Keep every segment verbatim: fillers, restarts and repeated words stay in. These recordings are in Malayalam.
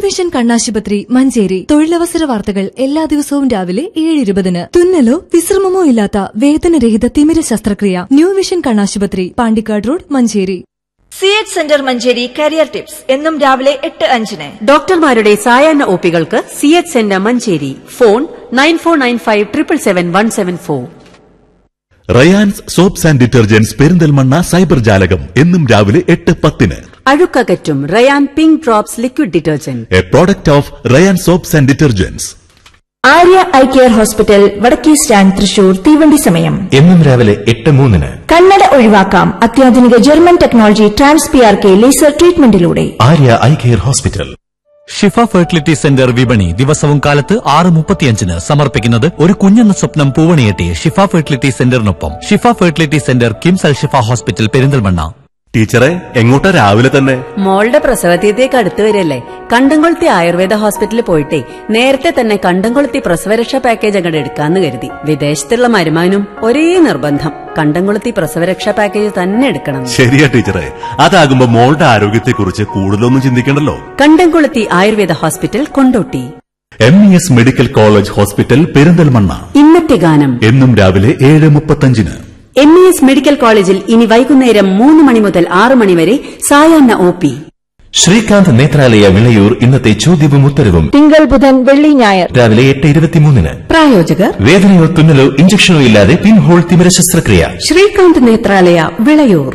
വിഷൻ കണ്ണാശുപത്രി മഞ്ചേരി. തൊഴിലവസര വാർത്തകൾ എല്ലാ ദിവസവും രാവിലെ ഏഴ് ഇരുപതിന്. തുന്നലോ വിശ്രമമോ ഇല്ലാത്ത വേദനരഹിത തിമിര ശസ്ത്രക്രിയ. ന്യൂ വിഷൻ കണ്ണാശുപത്രി, Pandikkad road, Manjeri. C H centre Manjeri career tips എന്നും രാവിലെ എട്ട് അഞ്ചിന്. ഡോക്ടർമാരുടെ സായാഹ്ന ഒപികൾക്ക് C H centre Manjeri. Phone nine four nine five triple seven one seven four. Rayan's soaps and detergents Perinthalmanna cyber ജാലകം എന്നും രാവിലെ എട്ട് പത്തിന്. അഴുക്കകറ്റും Ryan pink drops liquid detergent, A product of Ryan soaps and detergents. Arya eye care hospital, വടക്കേ സ്റ്റാൻഡ്, തൃശൂർ. തീവണ്ടി സമയം എന്നും രാവിലെ എട്ട് മൂന്നിന്. കണ്ണട ഒഴിവാക്കാം അത്യാധുനിക German technology trans P R K laser ട്രീറ്റ്മെന്റിലൂടെ. Arya eye care hospital. ഷിഫ ഫെർട്ടിലിറ്റി സെന്റർ വിപണി ദിവസവും കാലത്ത് ആറ് മുപ്പത്തിയഞ്ചിന് സമർപ്പിക്കുന്നത് ഒരു കുഞ്ഞെന്ന സ്വപ്നം പൂവണിയെട്ടി ഷിഫ ഫെർട്ടിലിറ്റി സെന്ററിനൊപ്പം. ഷിഫ ഫെർട്ടിലിറ്റി സെന്റർ കിംസ് അൽ ഷിഫ ഹോസ്പിറ്റൽ പെരിന്തൽമണ്ണ. ടീച്ചറെ, എങ്ങോട്ടാ രാവിലെ തന്നെ? മോളുടെ പ്രസവതീയത്തേക്ക് അടുത്ത് വരല്ലേ. കണ്ടംകൊളുത്തി ആയുർവേദ ഹോസ്പിറ്റലിൽ പോയിട്ടേ നേരത്തെ തന്നെ കണ്ടംകൊളുത്തി പ്രസവരക്ഷാ പാക്കേജ് അങ്ങോട്ട് എടുക്കാന്ന് കരുതി. വിദേശത്തുള്ള മരുമാനും ഒരേ നിർബന്ധം, കണ്ടംകൊളുത്തി പ്രസവരക്ഷാ പാക്കേജ് തന്നെ എടുക്കണം. ശരിയാ ടീച്ചറെ, അതാകുമ്പോ മോളുടെ ആരോഗ്യത്തെക്കുറിച്ച് കൂടുതലൊന്നും ചിന്തിക്കണ്ടല്ലോ. Kandamkoluthi Ayurveda hospital, Kondotty. M E S medical college hospital Perinthalmanna. ഇന്നത്തെ ഗാനം എന്നും രാവിലെ ഏഴ് മുപ്പത്തഞ്ചിന്. എം ഇ എസ് മെഡിക്കൽ കോളേജിൽ ഇനി വൈകുന്നേരം മൂന്ന് മണി മുതൽ ആറ് മണിവരെ സായാഹ്ന ഒ പി. ശ്രീകാന്ത് നേത്രാലയ വിളയൂർ ഇന്നത്തെ ചോദ്യവും ഉത്തരവും തിങ്കൾ, ബുധൻ, വെള്ളി, ഞായർ രാവിലെ എട്ട് ഇരുപത്തിമൂന്നിന്. പ്രായോജകർ വേദനയോ തുന്നലോ ഇഞ്ചക്ഷനോ ഇല്ലാതെ പിൻഹോൾ തിമിര ശസ്ത്രക്രിയ. ശ്രീകാന്ത് നേത്രാലയ വിളയൂർ.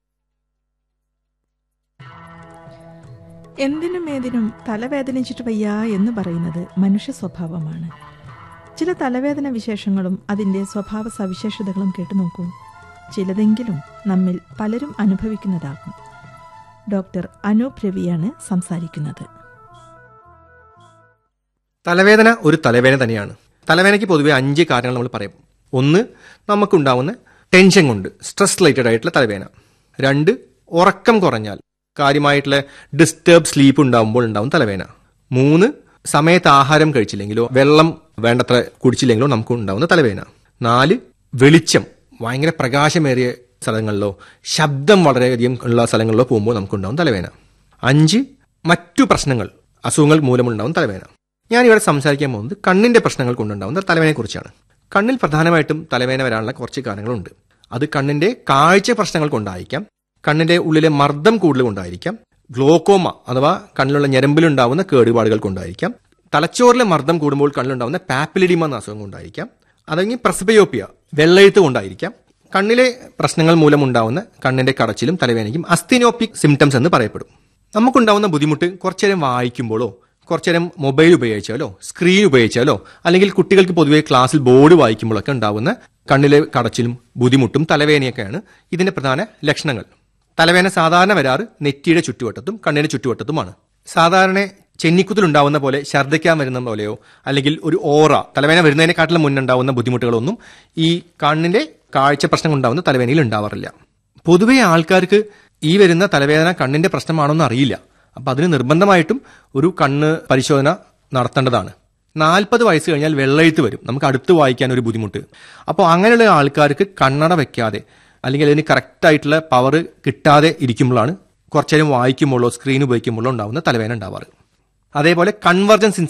എന്തിനും ഏതിനും തലവേദനിച്ചിട്ട് വയ്യ എന്ന് പറയുന്നത് മനുഷ്യ സ്വഭാവമാണ്. ചില തലവേദന വിശേഷങ്ങളും അതിൻ്റെ സ്വഭാവ സവിശേഷതകളും കേട്ടു നോക്കൂ. ചിലതെങ്കിലും നമ്മിൽ പലരും അനുഭവിക്കുന്നതാകും. ഡോക്ടർ അനൂപ് രവിയാണ് സംസാരിക്കുന്നത്. തലവേദന ഒരു തലവേദന തന്നെയാണ്. തലവേദനയ്ക്ക് പൊതുവെ അഞ്ച് കാര്യങ്ങൾ നമ്മൾ പറയും. ഒന്ന്, നമുക്കുണ്ടാവുന്ന ടെൻഷൻ കൊണ്ട് സ്ട്രെസ് റിലേറ്റഡ് ആയിട്ടുള്ള തലവേദന. രണ്ട്, ഉറക്കം കുറഞ്ഞാൽ കാര്യമായിട്ടുള്ള ഡിസ്റ്റർബ് സ്ലീപ്പ് ഉണ്ടാകുമ്പോൾ ഉണ്ടാവും തലവേദന. മൂന്ന്, സമയത്ത് ആഹാരം കഴിച്ചില്ലെങ്കിലോ വെള്ളം വേണ്ടത്ര കുടിച്ചില്ലെങ്കിലോ നമുക്ക് ഉണ്ടാവുന്ന തലവേദന. നാല്, വെളിച്ചം ഭയങ്കര പ്രകാശമേറിയ സ്ഥലങ്ങളിലോ ശബ്ദം വളരെയധികം ഉള്ള സ്ഥലങ്ങളിലോ പോകുമ്പോൾ നമുക്കുണ്ടാവും തലവേദന. അഞ്ച്, മറ്റു പ്രശ്നങ്ങൾ അസുഖങ്ങൾ മൂലമുണ്ടാവും തലവേദന. ഞാനിവിടെ സംസാരിക്കാൻ പോകുന്നത് കണ്ണിന്റെ പ്രശ്നങ്ങൾ കൊണ്ടുണ്ടാവുന്ന തലവേദനയെക്കുറിച്ചാണ്. കണ്ണിൽ പ്രധാനമായിട്ടും തലവേദന വരാനുള്ള കുറച്ച് കാരണങ്ങളുണ്ട്. അത് കണ്ണിന്റെ കാഴ്ച പ്രശ്നങ്ങൾ കൊണ്ടായിരിക്കാം, കണ്ണിന്റെ ഉള്ളിലെ മർദ്ദം കൂടുതൽ കൊണ്ടായിരിക്കാം, ഗ്ലോക്കോമ അഥവാ കണ്ണിലുള്ള ഞരമ്പിലുണ്ടാവുന്ന കേടുപാടുകൾ കൊണ്ടായിരിക്കാം, തലച്ചോറിലെ മർദ്ദം കൂടുമ്പോൾ കണ്ണിലുണ്ടാവുന്ന പാപ്പിലിഡിമ എന്ന അസുഖം കൊണ്ടായിരിക്കാം, അല്ലെങ്കിൽ പ്രസ്ബയോപ്പിയ വെള്ളെഴുത്ത് കൊണ്ടായിരിക്കാം. കണ്ണിലെ പ്രശ്നങ്ങൾ മൂലമുണ്ടാവുന്ന കണ്ണിന്റെ കടച്ചിലും തലവേദനയ്ക്കും അസ്തിനോപ്പിക് സിംറ്റംസ് എന്ന് പറയപ്പെടും. നമുക്കുണ്ടാവുന്ന ബുദ്ധിമുട്ട് കുറച്ചേരം വായിക്കുമ്പോഴോ കുറച്ചേരം മൊബൈൽ ഉപയോഗിച്ചാലോ സ്ക്രീൻ ഉപയോഗിച്ചാലോ അല്ലെങ്കിൽ കുട്ടികൾക്ക് പൊതുവെ ക്ലാസ്സിൽ ബോർഡ് വായിക്കുമ്പോഴൊക്കെ ഉണ്ടാവുന്ന കണ്ണിലെ കടച്ചിലും ബുദ്ധിമുട്ടും തലവേദനയൊക്കെയാണ് ഇതിന്റെ പ്രധാന ലക്ഷണങ്ങൾ. തലവേദന സാധാരണ വരാറ് നെറ്റിയുടെ ചുറ്റുവട്ടത്തും കണ്ണിന്റെ ചുറ്റുവട്ടത്തുമാണ്. സാധാരണ ചെന്നിക്കുത്തിലുണ്ടാവുന്ന പോലെ ഛർദ്ദിക്കാൻ വരുന്ന പോലെയോ അല്ലെങ്കിൽ ഒരു ഓറ തലവേദന വരുന്നതിനെക്കാട്ടിലും മുന്നുണ്ടാവുന്ന ബുദ്ധിമുട്ടുകളൊന്നും ഈ കണ്ണിന്റെ കാഴ്ച പ്രശ്നം ഉണ്ടാവുന്ന തലവേദനയിൽ ഉണ്ടാവാറില്ല. പൊതുവെ ആൾക്കാർക്ക് ഈ വരുന്ന തലവേദന കണ്ണിന്റെ പ്രശ്നമാണോന്ന് അറിയില്ല. അപ്പം അതിന് നിർബന്ധമായിട്ടും ഒരു കണ്ണ് പരിശോധന നടത്തേണ്ടതാണ്. നാൽപ്പത് വയസ്സ് കഴിഞ്ഞാൽ വെള്ളെഴുത്ത് വരും, നമുക്ക് അടുത്ത് വായിക്കാൻ ഒരു ബുദ്ധിമുട്ട്. അപ്പോൾ അങ്ങനെയുള്ള ആൾക്കാർക്ക് കണ്ണട വെക്കാതെ അല്ലെങ്കിൽ അതിന് കറക്റ്റായിട്ടുള്ള പവർ കിട്ടാതെ ഇരിക്കുമ്പോഴാണ് കുറച്ചേരം വായിക്കുമ്പോഴോ സ്ക്രീൻ ഉപയോഗിക്കുമ്പോഴോ ഉണ്ടാവുന്ന തലവേദന ഉണ്ടാവാറ്. അതേപോലെ കൺവർജൻസ്